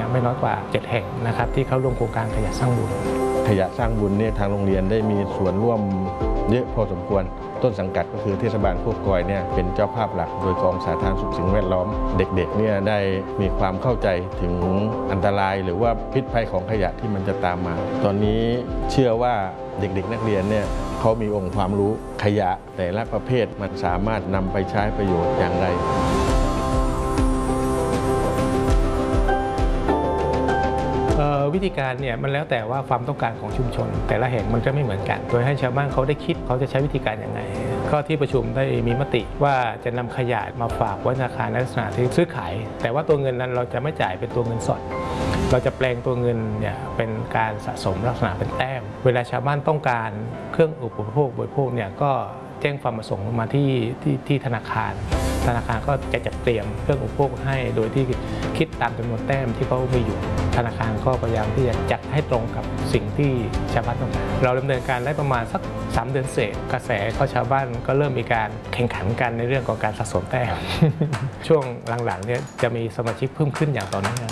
ไม่น้อยกว่า7แห่งนะครับที่เข้าร่วมโครงการขยะสร้างบุญขยะสร้างบุญเนี่ยทางโรงเรียนได้มีส่วนร่วมเยอะพอสมควรต้นสังกัดก็คือเทศบาลโคกกอยเนี่ยเป็นเจ้าภาพหลักโดยกองสาธารณสุขสิ่งแวดล้อมเด็กๆเนี่ยได้มีความเข้าใจถึงอันตรายหรือว่าพิษภัยของขยะที่มันจะตามมาตอนนี้เชื่อว่าเด็กๆนักเรียนเนี่ยเขามีองค์ความรู้ขยะแต่ละประเภทมันสามารถนำไปใช้ประโยชน์อย่างไรวิธีการเนี่ยมันแล้วแต่ว่าความต้องการของชุมชนแต่ละแห่งมันจะไม่เหมือนกันโดยให้ชาวบ้านเขาได้คิดเขาจะใช้วิธีการอย่างไรก็ที่ประชุมได้มีมติว่าจะนำขยะมาฝากไว้ธนาคารในลักษณะที่ซื้อขายแต่ว่าตัวเงินนั้นเราจะไม่จ่ายเป็นตัวเงินสดเราจะแปลงตัวเงินเนี่ยเป็นการสะสมลักษณะเป็นแต้มเวลาชาวบ้านต้องการเครื่องอุปโภคบริโภคเนี่ยก็แจ้งความประสงค์มาที่ธนาคารก็จะจัดเตรียมเครื่องอุปโภคให้โดยที่คิดตามจำนวนแต้มที่เขามีอยู่ธนาคารก็พยายามที่จะจัดให้ตรงกับสิ่งที่ชาวบ้านต้องการเราดำเนินการได้ประมาณสัก3 เดือนเศษกระแสเขาชาวบ้านก็เริ่มมีการแข่งขันกันในเรื่องของการสะสมแต้ม ช่วงหลังๆเนี่ยจะมีสมาชิกเพิ่มขึ้นอย่างต่อเนื่อง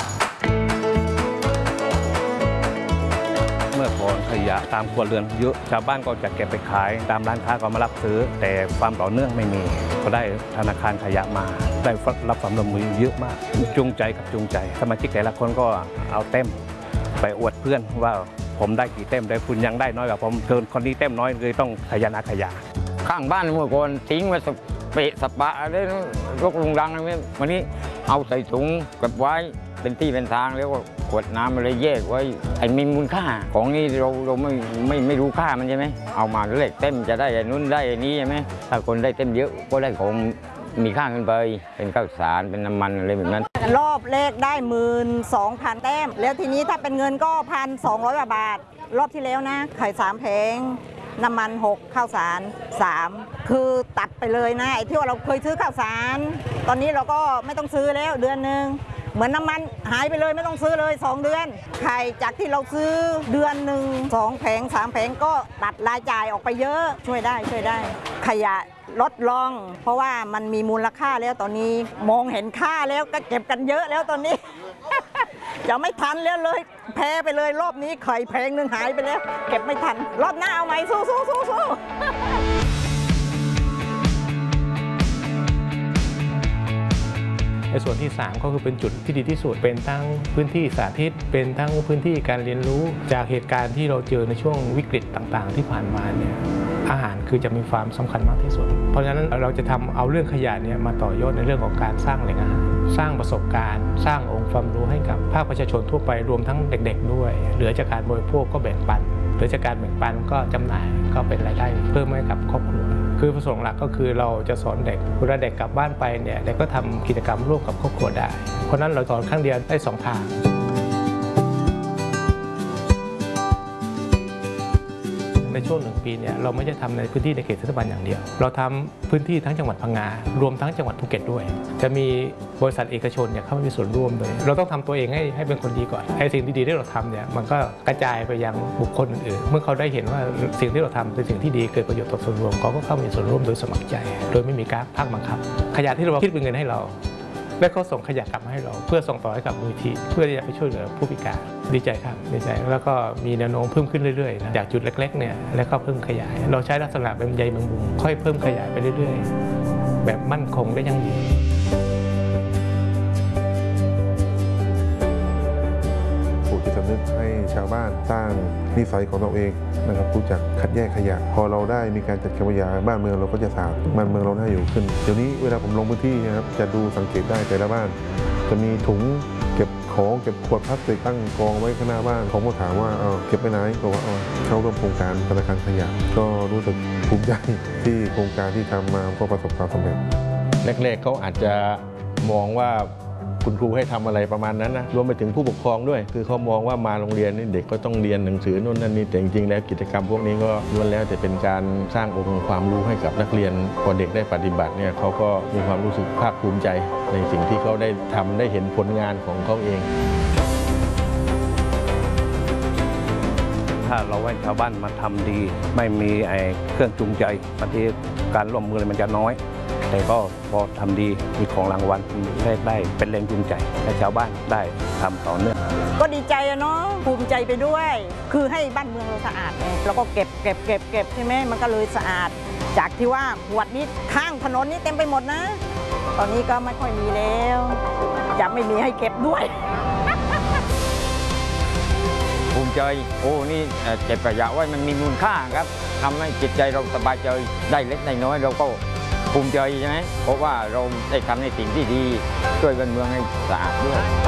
เมื่อก่อนขยะตามครัวเรือนเยอะชาวบ้านก็จะเก็บไปขายตามร้านค้าก็มารับซื้อแต่ความต่อเนื่องไม่มีก็ได้ธนาคารขยะมาได้รับความร่วมมือเยอะมากจูงใจกับจูงใจสมาชิกแต่ละคนก็เอาเต็มไปอวดเพื่อนว่าผมได้กี่เต็มแต่คุณยังได้น้อยกว่าผมเกินคนนี้เต็มน้อยเลยต้องขยันหาขยะข้างบ้านเมื่อก่อนทิ้งไว้เปะสปะอะไรรกรุงรังอะไรวันนี้เอาใส่ถุงเก็บไว้เป็นที่เป็นทางแล้วก็ขวดน้ำอะไรแยกไว้ไอ้มีมูลค่าของนี้เราไม่รู้ค่ามันใช่ไหมเอามาเลขเต็มจะได้ไอ้นู้นได้ไอ้นี้ใช่ไหมถ้าคนได้เต็มเยอะก็ได้ของมีค่าขึ้นไปเป็นข้าวสารเป็นน้ำมันอะไรแบบนั้นรอบเลขได้12,000 แต้มแล้วทีนี้ถ้าเป็นเงินก็1,200 บาทรอบที่แล้วนะไข่3 แผงน้ำมัน6ข้าวสาร3คือตัดไปเลยนะไอ้ที่ว่าเราเคยซื้อข้าวสารตอนนี้เราก็ไม่ต้องซื้อแล้วเดือนนึงเหมือนน้ำมันหายไปเลยไม่ต้องซื้อเลย2 เดือนไข่จากที่เราซื้อเดือนหนึ่ง2 แผง3 แผงก็ตัดรายจ่ายออกไปเยอะช่วยได้ขยะลดลงเพราะว่ามันมีมูลค่าแล้วตอนนี้มองเห็นค่าแล้วก็เก็บกันเยอะแล้วตอนนี้ จะไม่ทันแล้วเลยแพ้ไปเลยรอบนี้ไข่แพงหนึ่งหายไปแล้วเก็บไม่ทันรอบหน้าเอาใหม่สู้ในส่วนที่3ก็คือเป็นจุดที่ดีที่สุดเป็นทั้งพื้นที่สาธิตเป็นทั้งพื้นที่การเรียนรู้จากเหตุการณ์ที่เราเจอในช่วงวิกฤตต่างๆที่ผ่านมาเนี่ยอาหารคือจะมีความสำคัญมากที่สุดเพราะฉะนั้นเราจะทำเอาเรื่องขยะเนี่ยมาต่อยอดในเรื่องของการสร้างแหล่งอาหารสร้างประสบการณ์สร้างองค์ความรู้ให้กับภาคประชาชนทั่วไปรวมทั้งเด็กๆด้วยเหลือจากการบริโภคก็แบ่งปันเหลือจากการแบ่งปันก็จำหน่ายก็เป็นรายได้เพิ่มให้กับครอบครัวคือประสงค์หลักก็คือเราจะสอนเด็กเวลาเด็กกลับบ้านไปเนี่ยเด็กก็ทำกิจกรรมร่วมกับครอบครัวได้เพราะนั้นเราสอนครั้งเดียวได้2 ทางในช่วง1 ปีเนี่ยเราไม่ได้ทำในพื้นที่ในเขตเทศบาลอย่างเดียวเราทำพื้นที่ทั้งจังหวัดพังงารวมทั้งจังหวัดภูเก็ตด้วยจะมีบริษัทเอกชนเนี่ยเข้ามามีส่วนร่วมด้วยเราต้องทำตัวเองให้เป็นคนดีก่อนไอ้สิ่งดีๆที่เราทำเนี่ยมันก็กระจายไปยังบุคคลอื่นๆเมื่อเขาได้เห็นว่าสิ่งที่เราทำเป็นสิ่งที่ดีเกิดประโยชน์ต่อส่วนรวมเขาก็เข้ามีส่วนร่วมโดยสมัครใจโดยไม่มีการภาคบังคับขยะที่เราคิดเป็นเงินให้เราและเขาส่งขยะกลับมาให้เราเพื่อส่งต่อให้กับมูลนิธิเพื่อที่จะไปช่วยเหลือผู้พิการดีใจครับดีใจแล้วก็มีแนวโน้มเพิ่มขึ้นเรื่อยๆนะจากจุดเล็กๆเนี่ยแล้วก็เพิ่มขยายเราใช้ลักษณะเป็นใยแมงมุมค่อยเพิ่มขยายไปเรื่อยๆแบบมั่นคงและยั่งยืนปลูกจิตสำนึกให้ชาวบ้านสร้างนิสัยของเราเองนะครับรู้จักคัดแยกขยะพอเราได้มีการจัดเก็บขยะบ้านเมืองเราก็จะสะอาดบ้านเมืองเราน่าอยู่ขึ้นเดี๋ยวนี้เวลาผมลงพื้นที่นะครับจะดูสังเกตได้แต่ละบ้านจะมีถุงเก็บของเก็บขวดพลาสติกตั้งกองไว้ข้างหน้าบ้านผมก็ถามว่าเก็บไปไหนบอกว่าเข้าร่วมโครงการธนาคารขยะก็รู้สึกภูมิใจที่โครงการที่ทำมาก็ประสบความสำเร็จแรกๆเขาอาจจะมองว่าคุณครูให้ทำอะไรประมาณนั้นนะรวมไปถึงผู้ปกครองด้วยคือเขามองว่ามาโรงเรียนนี่เด็กก็ต้องเรียนหนังสือนู่นนั่นนี่แต่จริงๆแล้วกิจกรรมพวกนี้ก็ล้วนแล้วแต่เป็นการสร้างองค์ความรู้ให้กับนักเรียนพอเด็กได้ปฏิบัติเนี่ยเขาก็มีความรู้สึกภาคภูมิใจในสิ่งที่เขาได้ทำได้เห็นผลงานของเขาเองถ้าเราให้ชาวบ้านมาทำดีไม่มีเครื่องจูงใจบางทีการร่วมมือมันจะน้อยแต่ก็พอทำดีมีของรางวัลได้เป็นแรงจูงใจให้ชาวบ้านได้ทำต่อเนื่องก็ดีใจอะเนาะภูมิใจไปด้วย คือให้บ้านเมืองเราสะอาดไงแล้วก็เก็บใช่ไหมมันก็เลยสะอาด จากที่ว่าขวดนี้ข้างถนนนี่เต็มไปหมดนะ ตอนนี้ก็ไม่ค่อยมีแล้วจะไม่มีให้เก็บด้วยภูมิใจโอ้นี่เก็บขยะไว้มันมีมูลค่าครับทำให้จิตใจเราสบายใจได้เล็กได้น้อยเราก็ภูมิใจใช่ไหมเพราะว่าเราได้ทำในสิ่งที่ดีช่วยบ้านเมืองให้สะอาดด้วย